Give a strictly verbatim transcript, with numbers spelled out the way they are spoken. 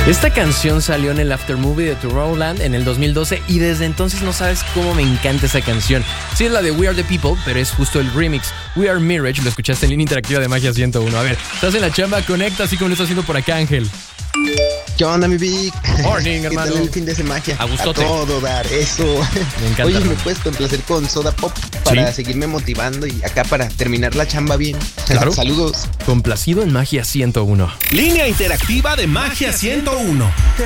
Esta canción salió en el Aftermovie de Tomorrowland en el dos mil doce y desde entonces no sabes cómo me encanta esa canción. Sí es la de We Are The People, pero es justo el remix. We Are Mirage, lo escuchaste en línea interactiva de Magia ciento uno. A ver, estás en la chamba, conecta así como lo está haciendo por acá Ángel. ¿Qué onda, mi Vic? Morning, hermano. ¿Qué tal el fin de semana? A gustote. A todo dar, eso. Me encanta. Oye, ¿me puedes complacer con Soda Pop para ¿Sí? seguirme motivando y acá para terminar la chamba bien? Claro. Saludos. Complacido en Magia ciento uno. Línea interactiva de Magia ciento uno.